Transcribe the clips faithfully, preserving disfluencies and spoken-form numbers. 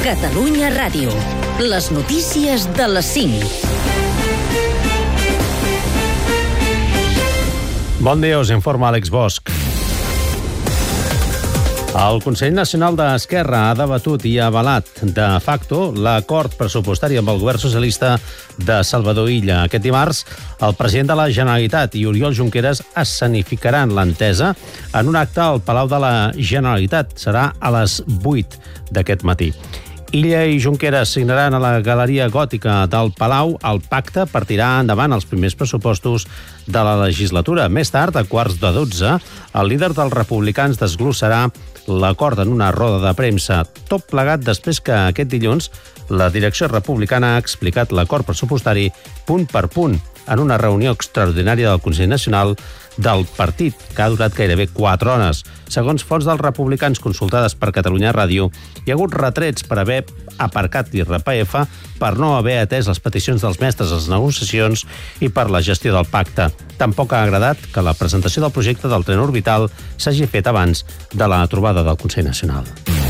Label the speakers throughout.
Speaker 1: Catalunya Ràdio. Les notícies de les cinc.
Speaker 2: Bon dia, us informa Àlex Bosch. El Consell Nacional d'Esquerra ha debatut i avalat de facto l'acord pressupostari amb el govern socialista de Salvador Illa. Aquest dimarts, el president de la Generalitat i Oriol Junqueras escenificaran l'entesa en un acte al Palau de la Generalitat. Serà a les vuit d'aquest matí. Illa i Junqueras signaran a la Galeria Gòtica del Palau el pacte per tirar endavant els primers pressupostos de la legislatura. Més tard, a quarts de dotze, el líder dels republicans desglossarà l'acord en una roda de premsa. Tot plegat després que aquest dilluns la direcció republicana ha explicat l'acord pressupostari punt per punt en una reunió extraordinària del Consell Nacional del partit, que ha durat gairebé quatre hores. Segons fonts dels republicans consultades per Catalunya Ràdio, hi ha hagut retrets per haver aparcat l'I R P F, per no haver atès les peticions dels mestres a les negociacions i per la gestió del pacte. Tampoc ha agradat que la presentació del projecte del tren orbital s'hagi fet abans de la trobada del Consell Nacional.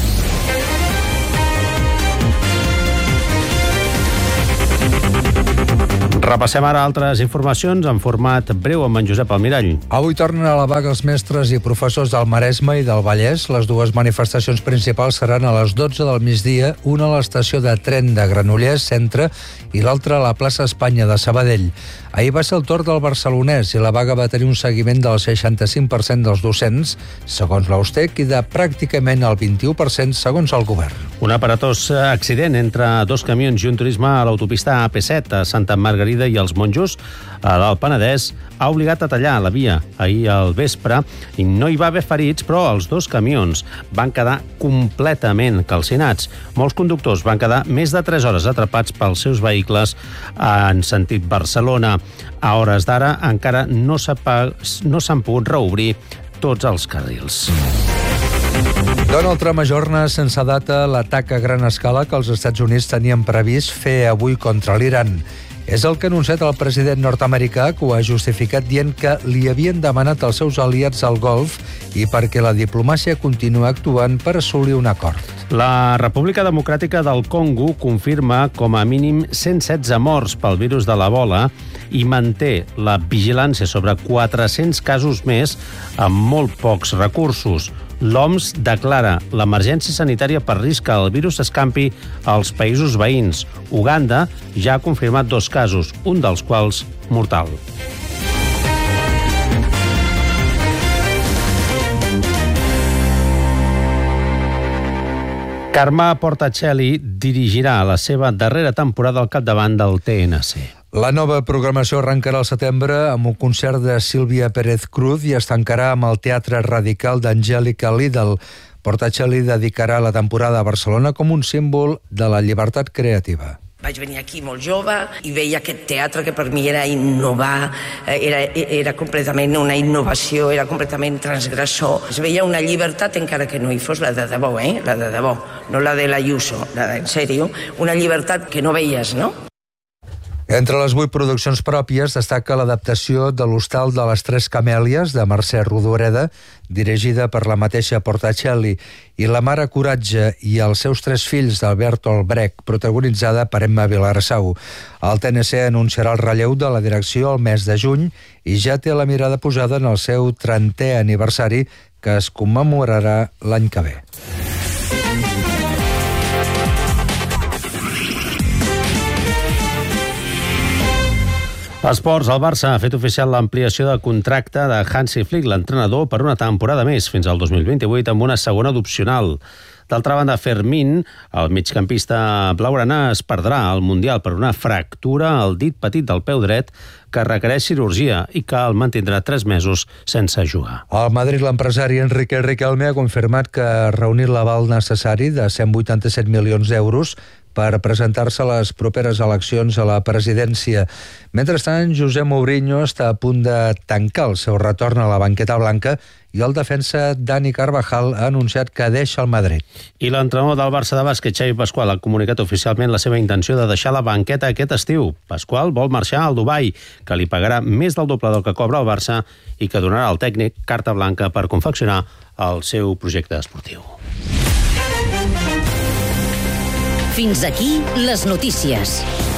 Speaker 2: Repassem ara altres informacions en format breu amb en Josep Almirall.
Speaker 3: Avui tornen a la vaga els mestres i professors del Maresme i del Vallès. Les dues manifestacions principals seran a les dotze del migdia, una a l'estació de tren de Granollers, centre, i l'altra a la plaça Espanya de Sabadell. Ahir va ser el torn del barcelonès i la vaga va tenir un seguiment del seixanta-cinc per cent dels docents, segons l'Austec, i de pràcticament el vint-i-u per cent segons el govern.
Speaker 2: Un aparatós accident entre dos camions i un turisme a l'autopista A P set a Santa Margarida i els Monjos, a l'Alt Penedès, ha obligat a tallar la via ahir al vespre i no hi va haver ferits, però els dos camions van quedar completament calcinats. Molts conductors van quedar més de tres hores atrapats pels seus vehicles en sentit Barcelona. A hores d'ara encara no s'han pogut reobrir tots els carrils.
Speaker 3: Donald Trump ajorna sense data l'atac a gran escala que els Estats Units tenien previst fer avui contra l'Iran. És el que ha anunciat el president nord-americà, que ho ha justificat dient que li havien demanat als seus aliats al Golf i perquè la diplomàcia continua actuant per assolir un acord.
Speaker 2: La República Democràtica del Congo confirma com a mínim cent setze morts pel virus de l'Ebola i manté la vigilància sobre quatre-cents casos més amb molt pocs recursos. L'O M S declara l'emergència sanitària per risc que el virus escampi als països veïns. Uganda ja ha confirmat dos casos, un dels quals mortal. Carme Portacelli dirigirà la seva darrera temporada al capdavant del T N C.
Speaker 3: La nova programació arrencarà al setembre amb un concert de Sílvia Pérez Cruz i es tancarà amb el Teatre Radical d'Angélica Lidl. Portacelli dedicarà la temporada a Barcelona com un símbol de la llibertat creativa.
Speaker 4: Vaig venir aquí molt jove i veia aquest teatre que per mi era innovar, era, era completament una innovació, era completament transgressor. Es veia una llibertat, encara que no hi fos la de debò, eh? La de debò, no la de l'Ayuso, la de, en sèrio, una llibertat que no veies, no?
Speaker 3: Entre les vuit produccions pròpies destaca l'adaptació de l'Hostal de les Tres Camèlies de Mercè Rodoreda, dirigida per la mateixa Portacelli, i La mare Coratge i els seus tres fills d'Albert Olbrecht, protagonitzada per Emma Vilarsau. El T N C anunciarà el relleu de la direcció al mes de juny i ja té la mirada posada en el seu trentè aniversari, que es commemorarà l'any que ve.
Speaker 2: Esports, el Barça ha fet oficial l'ampliació de contracte de Hansi Flick, l'entrenador, per una temporada més, fins al dos mil vint-i-vuit, amb una segona d'opcional. D'altra banda, Fermín, el migcampista blaugrana, es perdrà al Mundial per una fractura al dit petit del peu dret que requereix cirurgia i que el mantindrà tres mesos sense jugar.
Speaker 3: Al Madrid, l'empresari Enrique Riquelme ha confirmat que ha reunit l'aval necessari de cent vuitanta-set milions d'euros per presentar-se a les properes eleccions a la presidència. Mentrestant, José Mourinho està a punt de tancar el seu retorn a la banqueta blanca i el defensa Dani Carvajal ha anunciat que deixa el Madrid.
Speaker 2: I l'entrenador del Barça de bàsquet, Xavi Pasqual, ha comunicat oficialment la seva intenció de deixar la banqueta aquest estiu. Pasqual vol marxar al Dubai, que li pagarà més del doble del que cobra el Barça i que donarà al tècnic carta blanca per confeccionar el seu projecte esportiu.
Speaker 1: Fins aquí les notícies.